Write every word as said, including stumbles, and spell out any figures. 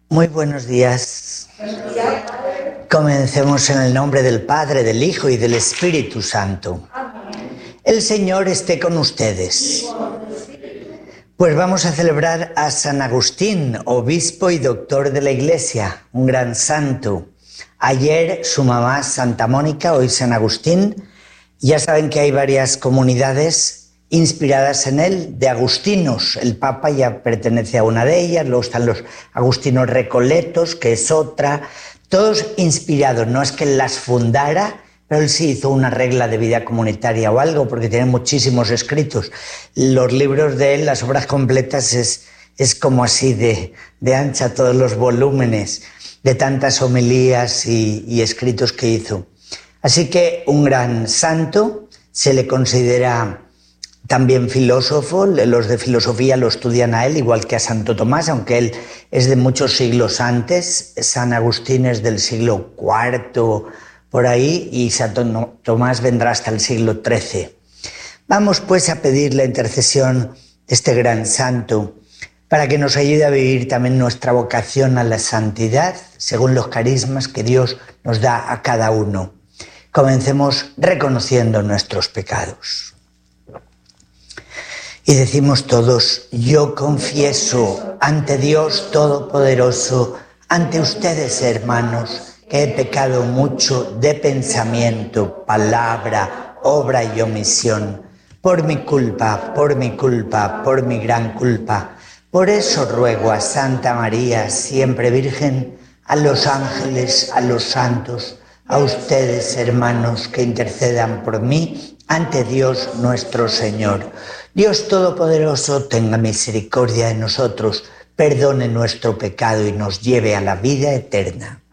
Muy buenos días. Comencemos en el nombre del Padre, del Hijo y del Espíritu Santo. El Señor esté con ustedes. Pues vamos a celebrar a San Agustín, obispo y doctor de la Iglesia, un gran santo. Ayer su mamá Santa Mónica, hoy San Agustín. Ya saben que hay varias comunidades inspiradas en él, de agustinos. El Papa ya pertenece a una de ellas, luego están los agustinos recoletos, que es otra, todos inspirados. No es que él las fundara, pero él sí hizo una regla de vida comunitaria o algo, porque tiene muchísimos escritos. Los libros de él, las obras completas, es, es como así de, de ancha, todos los volúmenes de tantas homilías y, y escritos que hizo. Así que un gran santo, se le considera también filósofo. Los de filosofía lo estudian a él, igual que a Santo Tomás, aunque él es de muchos siglos antes. San Agustín es del siglo cuarto, por ahí, y Santo Tomás vendrá hasta el siglo trece. Vamos pues a pedir la intercesión de este gran santo para que nos ayude a vivir también nuestra vocación a la santidad, según los carismas que Dios nos da a cada uno. Comencemos reconociendo nuestros pecados. Y decimos todos: yo confieso ante Dios Todopoderoso, ante ustedes, hermanos, que he pecado mucho de pensamiento, palabra, obra y omisión, por mi culpa, por mi culpa, por mi gran culpa. Por eso ruego a Santa María, siempre Virgen, a los ángeles, a los santos, a ustedes, hermanos, que intercedan por mí ante Dios nuestro Señor. Dios Todopoderoso tenga misericordia de nosotros, perdone nuestro pecado y nos lleve a la vida eterna.